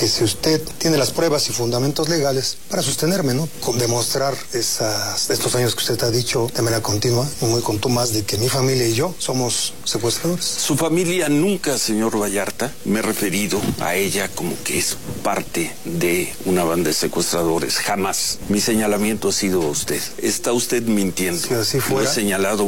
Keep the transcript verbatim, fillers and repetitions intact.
que si usted tiene las pruebas y fundamentos legales para sostenerme, ¿no? Con demostrar esas, estos años que usted ha dicho de manera continua y muy contumaz de que mi familia y yo somos secuestradores. Su familia nunca, señor Vallarta, me he referido a ella como que es parte de una banda de secuestradores. Jamás. Mi señalamiento ha sido usted. Está usted mintiendo. Si así fuera. Lo he señalado